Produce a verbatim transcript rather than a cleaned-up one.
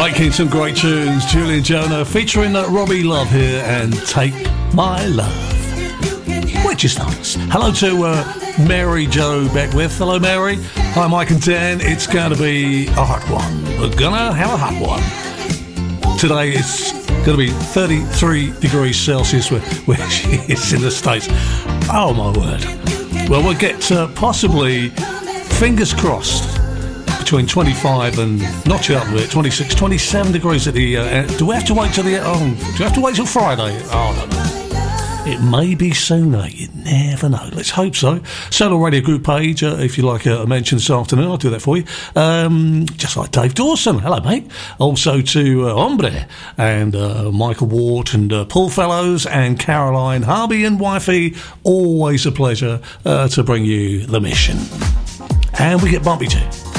Making some great tunes, Julian Jonah featuring uh, Robbie Love here and Take My Love, which is nice. Hello to uh, Mary Jo Beckwith. Hello Mary. Hi Mike and Dan. It's going to be a hot one. We're gonna have a hot one. Today it's going to be thirty-three degrees Celsius where, where she is in the States. Oh my word. Well, we'll get uh, possibly, fingers crossed, between twenty-five and notch it up with twenty-six, twenty-seven degrees at the. Uh, do we have to wait till the? Oh, do you have to wait till Friday? Oh, I don't know. It may be sooner. You never know. Let's hope so. Solar Radio Group page, uh, if you like a mention this afternoon, I'll do that for you. Um, just like Dave Dawson. Hello, mate. Also to uh, Hombre and uh, Michael Ward and uh, Paul Fellows and Caroline, hubby and wifey. Always a pleasure uh, to bring you the mission. And we get bumpy too.